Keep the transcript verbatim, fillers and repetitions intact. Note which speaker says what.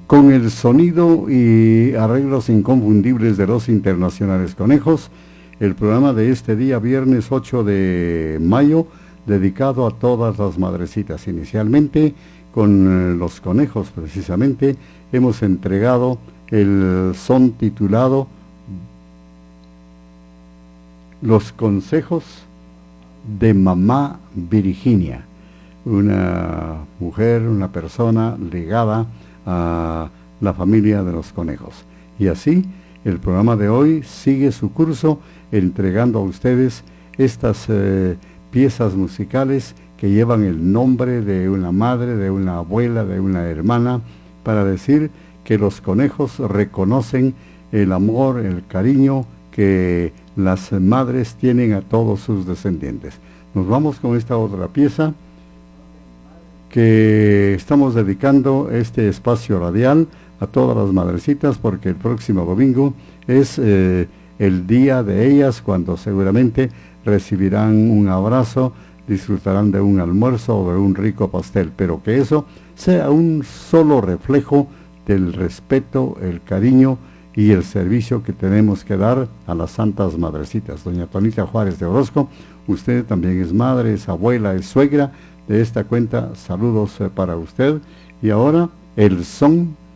Speaker 1: con el sonido y arreglos inconfundibles de los Internacionales Conejos, el programa de este día, viernes ocho de mayo, dedicado a todas las madrecitas. Inicialmente, con eh, los conejos precisamente, hemos entregado el son titulado Los consejos de mamá Virginia, una mujer, una persona ligada a la familia de los conejos. Y así el programa de hoy sigue su curso entregando a ustedes estas eh, piezas musicales que llevan el nombre de una madre, de una abuela, de una hermana, para decir que los conejos reconocen el amor, el cariño que las madres tienen a todos sus descendientes. Nos vamos con esta otra pieza que estamos dedicando este espacio radial a todas las madrecitas, porque el próximo domingo es eh, el día de ellas, cuando seguramente recibirán un abrazo, disfrutarán de un almuerzo o de un rico pastel, pero que eso sea un solo reflejo del respeto, el cariño y el servicio que tenemos que dar a las santas madrecitas. Doña Tonita Juárez de Orozco, usted también es madre, es abuela, es suegra de esta cuenta. Saludos eh, para usted. Y ahora el son